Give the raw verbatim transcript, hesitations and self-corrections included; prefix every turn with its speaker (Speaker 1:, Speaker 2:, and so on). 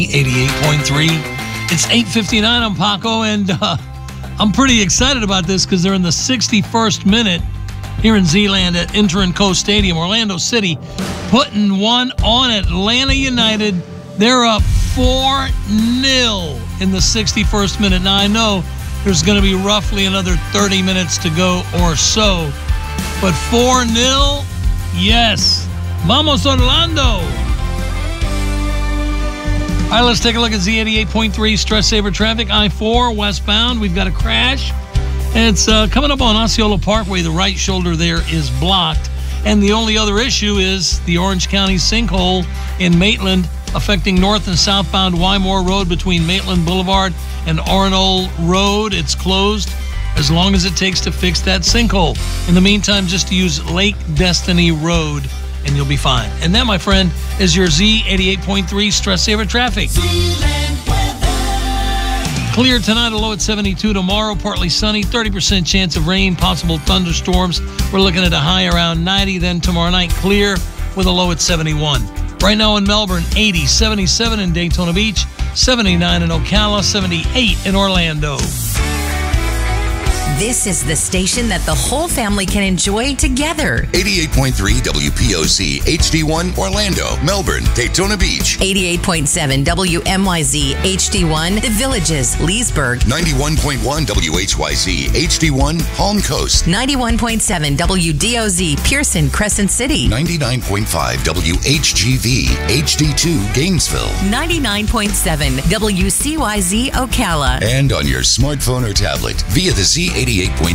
Speaker 1: eighty-eight point three. It's eight fifty-nine. I'm Paco, and uh, I'm pretty excited about this because they're in the sixty-first minute here in Zeeland at Inter&Co Stadium, Orlando City, putting one on Atlanta United. They're up four nil in the sixty-first minute. Now, I know there's going to be roughly another thirty minutes to go or so, but four nil, yes. Vamos, Orlando. All right, let's take a look at Z eighty-eight point three Stress Saver traffic. I four westbound, we've got a crash. It's uh, coming up on Osceola Parkway. The right shoulder there is blocked. And the only other issue is the Orange County sinkhole in Maitland affecting north and southbound Wymore Road between Maitland Boulevard and Arnold Road. It's closed as long as it takes to fix that sinkhole. In the meantime, just use Lake Destiny Road and you'll be fine. And that, my friend, is your Z eighty-eight point three Stress Saver traffic. Clear tonight, a low at seventy-two. Tomorrow, partly sunny, thirty percent chance of rain, possible thunderstorms. We're looking at a high around ninety. Then tomorrow night, clear with a low at seventy-one. Right now in Melbourne, eighty, seventy-seven in Daytona Beach, seventy-nine in Ocala, seventy-eight in Orlando.
Speaker 2: This is the station that the whole family can enjoy together.
Speaker 3: eighty-eight point three W P O C H D one Orlando, Melbourne, Daytona Beach.
Speaker 2: eighty-eight point seven W M Y Z H D one The Villages, Leesburg.
Speaker 3: ninety-one point one W H Y Z H D one Palm Coast.
Speaker 2: ninety-one point seven W D O Z Pearson, Crescent City.
Speaker 3: ninety-nine point five W H G V H D two Gainesville.
Speaker 2: ninety-nine point seven W C Y Z Ocala.
Speaker 3: And on your smartphone or tablet via the Z eighty-eight point